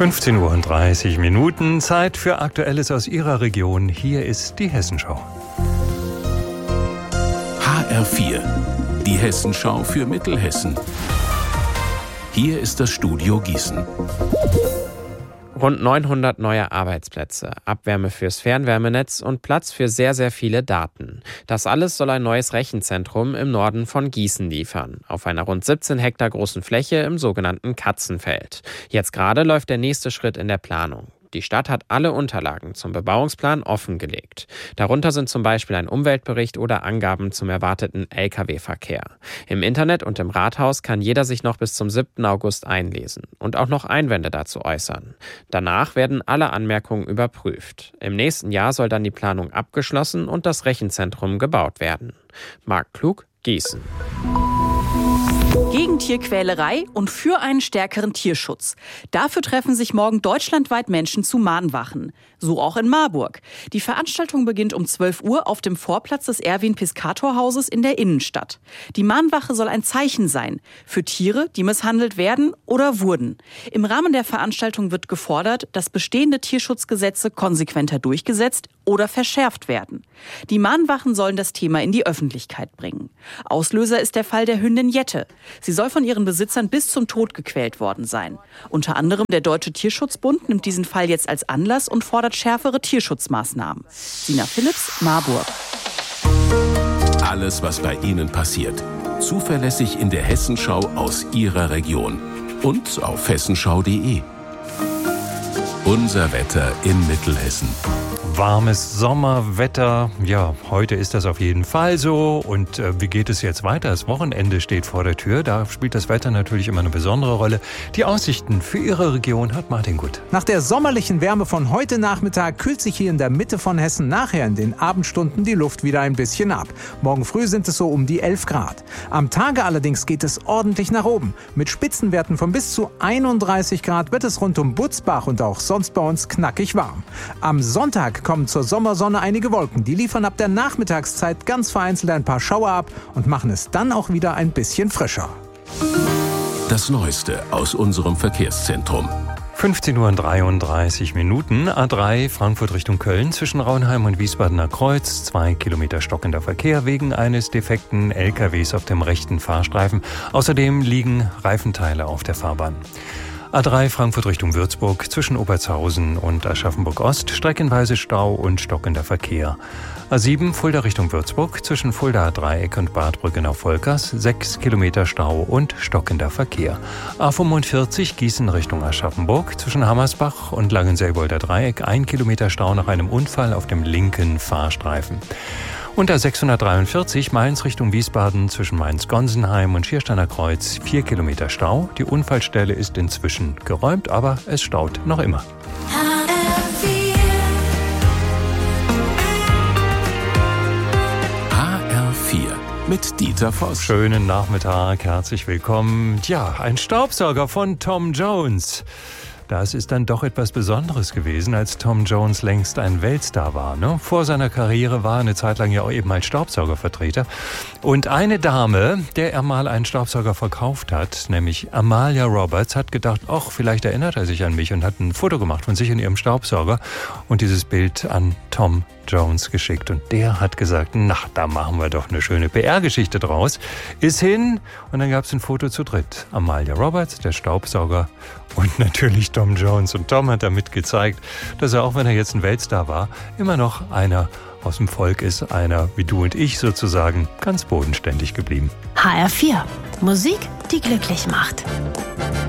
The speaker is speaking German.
15:30 Uhr, Zeit für Aktuelles aus Ihrer Region. Hier ist die Hessenschau. HR4, die Hessenschau für Mittelhessen. Hier ist das Studio Gießen. Rund 900 neue Arbeitsplätze, Abwärme fürs Fernwärmenetz und Platz für sehr, sehr viele Daten. Das alles soll ein neues Rechenzentrum im Norden von Gießen liefern, auf einer rund 17 Hektar großen Fläche im sogenannten Katzenfeld. Jetzt gerade läuft der nächste Schritt in der Planung. Die Stadt hat alle Unterlagen zum Bebauungsplan offengelegt. Darunter sind zum Beispiel ein Umweltbericht oder Angaben zum erwarteten Lkw-Verkehr. Im Internet und im Rathaus kann jeder sich noch bis zum 7. August einlesen und auch noch Einwände dazu äußern. Danach werden alle Anmerkungen überprüft. Im nächsten Jahr soll dann die Planung abgeschlossen und das Rechenzentrum gebaut werden. Marc Klug, Gießen. Gegen Tierquälerei und für einen stärkeren Tierschutz. Dafür treffen sich morgen deutschlandweit Menschen zu Mahnwachen. So auch in Marburg. Die Veranstaltung beginnt um 12 Uhr auf dem Vorplatz des Erwin-Piscator-Hauses in der Innenstadt. Die Mahnwache soll ein Zeichen sein für Tiere, die misshandelt werden oder wurden. Im Rahmen der Veranstaltung wird gefordert, dass bestehende Tierschutzgesetze konsequenter durchgesetzt oder verschärft werden. Die Mahnwachen sollen das Thema in die Öffentlichkeit bringen. Auslöser ist der Fall der Hündin Jette. Sie soll von ihren Besitzern bis zum Tod gequält worden sein. Unter anderem der Deutsche Tierschutzbund nimmt diesen Fall jetzt als Anlass und fordert schärfere Tierschutzmaßnahmen. Sina Philipps, Marburg. Alles, was bei Ihnen passiert. Zuverlässig in der Hessenschau aus Ihrer Region. Und auf hessenschau.de. Unser Wetter in Mittelhessen. Warmes Sommerwetter, ja, heute ist das auf jeden Fall so. Und wie geht es jetzt weiter? Das Wochenende steht vor der Tür, da spielt das Wetter natürlich immer eine besondere Rolle. Die Aussichten für Ihre Region hat Martin Gut. Nach der sommerlichen Wärme von heute Nachmittag kühlt sich hier in der Mitte von Hessen nachher in den Abendstunden die Luft wieder ein bisschen ab. Morgen früh sind es so um die 11 Grad. Am Tage allerdings geht es ordentlich nach oben. Mit Spitzenwerten von bis zu 31 Grad wird es rund um Butzbach und auch sonst bei uns knackig warm. Am Sonntag kommen zur Sommersonne einige Wolken. Die liefern ab der Nachmittagszeit ganz vereinzelt ein paar Schauer ab und machen es dann auch wieder ein bisschen frischer. Das Neueste aus unserem Verkehrszentrum. 15:33 Uhr, A3 Frankfurt Richtung Köln zwischen Raunheim und Wiesbadener Kreuz. 2 Kilometer stockender Verkehr wegen eines defekten LKWs auf dem rechten Fahrstreifen. Außerdem liegen Reifenteile auf der Fahrbahn. A3 Frankfurt Richtung Würzburg zwischen Obertshausen und Aschaffenburg-Ost, streckenweise Stau und stockender Verkehr. A7 Fulda Richtung Würzburg zwischen Fuldaer Dreieck und Bad Brückenau-Volkers, 6 Kilometer Stau und stockender Verkehr. A45 Gießen Richtung Aschaffenburg zwischen Hammersbach und Langenselbolder Dreieck, 1 Kilometer Stau nach einem Unfall auf dem linken Fahrstreifen. Und A643 Mainz Richtung Wiesbaden zwischen Mainz-Gonsenheim und Schiersteiner Kreuz, 4 Kilometer Stau. Die Unfallstelle ist inzwischen geräumt, aber es staut noch immer. HR4 mit Dieter Voss. Schönen Nachmittag, herzlich willkommen. Ja, ein Staubsauger von Tom Jones. Das ist dann doch etwas Besonderes gewesen, als Tom Jones längst ein Weltstar war. Ne? Vor seiner Karriere war er eine Zeit lang ja auch eben als Staubsaugervertreter. Und eine Dame, der er mal einen Staubsauger verkauft hat, nämlich Amalia Roberts, hat gedacht, ach, vielleicht erinnert er sich an mich und hat ein Foto gemacht von sich und ihrem Staubsauger und dieses Bild an Tom Jones geschickt. Und der hat gesagt, na, da machen wir doch eine schöne PR-Geschichte draus. Ist hin und dann gab es ein Foto zu dritt. Amalia Roberts, der Staubsauger und natürlich Tom Jones. Und Tom hat damit gezeigt, dass er, auch wenn er jetzt ein Weltstar war, immer noch einer aus dem Volk ist, einer wie du und ich sozusagen, ganz bodenständig geblieben. HR4. Musik, die glücklich macht.